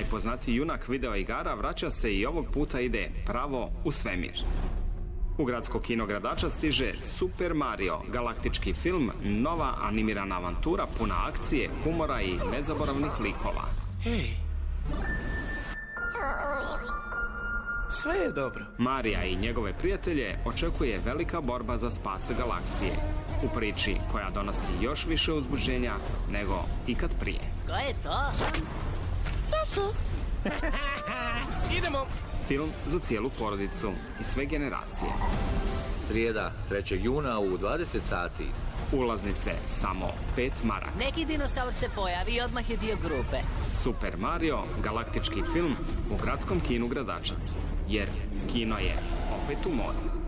najpoznatiji junak video igara vraća se i ovog puta ide pravo u svemir. U gradsko kino Gradačac stiže Super Mario, galaktički film, nova animirana avantura puna akcije, humora i nezaboravnih likova. Hej! Sve je dobro. Marija i njegove prijatelje očekuje velika borba za spas galaksije. U priči koja donosi još više uzbuđenja nego ikad prije. Ko je to? To su. Idemo! Film za cijelu porodicu i sve generacije. Srijeda, 3. juna u 20 sati. Ulaznice samo 5 maraka. Neki dinosaur se pojavi i odmah je dio grupe. Super Mario, galaktički film u gradskom kinu Gradačac. Jer kino je opet u modi.